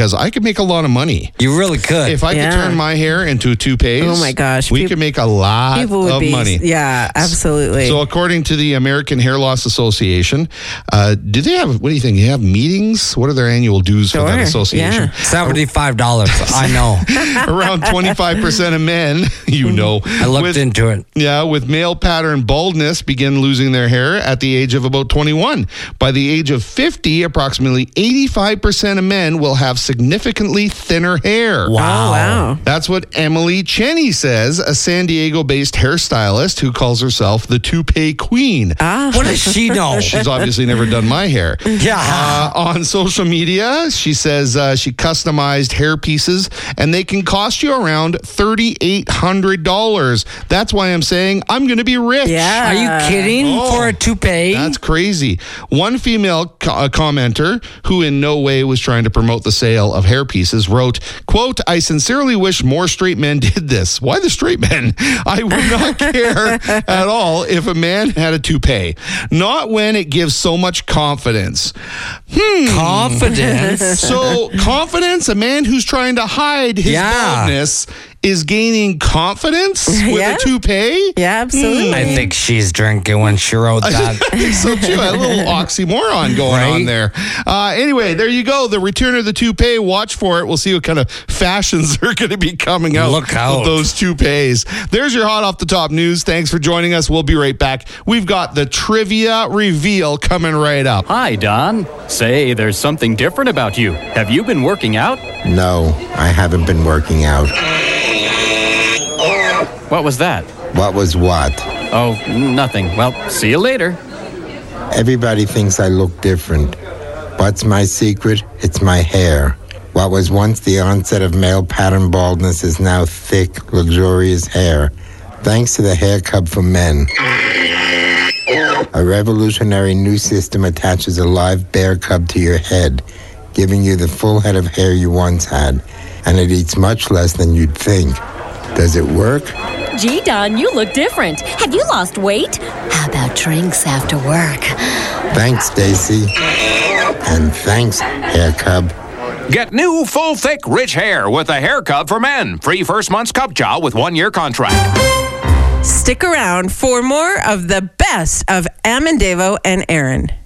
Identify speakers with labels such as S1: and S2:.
S1: because I could make a lot of money.
S2: You really could.
S1: If I could turn my hair into toupees,
S3: oh my gosh,
S1: we could make a lot of money.
S3: Yeah, absolutely.
S1: So according to the American Hair Loss Association, do they have, what do you think? You have meetings? What are their annual dues for that association?
S3: Yeah.
S2: $75. I know.
S1: Around 25% of men,
S2: I looked into it.
S1: Yeah, with male pattern baldness begin losing their hair at the age of about 21. By the age of 50, approximately 85% of men will have significantly thinner hair.
S2: Wow.
S3: Oh, wow.
S1: That's what Emily Cheney says, a San Diego-based hairstylist who calls herself the toupee queen.
S2: What does she know?
S1: She's obviously never done my hair.
S2: Yeah.
S1: On social media, she says she customized hair pieces, and they can cost you around $3,800. That's why I'm saying I'm going to be rich.
S3: Yeah.
S2: Are you kidding? For a toupee?
S1: That's crazy. One female commenter, who in no way was trying to promote the sale of hair pieces, wrote, quote, "I sincerely wish more straight men did this." Why the straight men? "I would not care at all if a man had a toupee. Not when it gives so much confidence."
S2: Confidence?
S1: So, confidence? A man who's trying to hide his baldness is gaining confidence with a toupee?
S3: Yeah, absolutely.
S2: I think she's drinking when she wrote that.
S1: I think so too. A little oxymoron going on there. Anyway, there you go. The return of the toupee. Watch for it. We'll see what kind of fashions are going to be coming out.
S2: Look out.
S1: With those toupees. There's your hot off the top news. Thanks for joining us. We'll be right back. We've got the trivia reveal coming right up.
S4: Hi, Don. Say, there's something different about you. Have you been working out?
S5: No, I haven't been working out.
S4: What was that?
S5: What was what?
S4: Oh, nothing. Well, see you later.
S5: Everybody thinks I look different. What's my secret? It's my hair. What was once the onset of male pattern baldness is now thick, luxurious hair, thanks to the Hair Cub for Men. A revolutionary new system attaches a live bear cub to your head, giving you the full head of hair you once had, and it eats much less than you'd think. Does it work?
S6: Gee, Don, you look different. Have you lost weight? How about drinks after work?
S5: Thanks, Stacy. And thanks, Hair Cub.
S7: Get new, full, thick, rich hair with a Hair Cub for Men. Free first month's Cub Chow with 1-year contract.
S3: Stick around for more of the best of Amendevo and Aaron.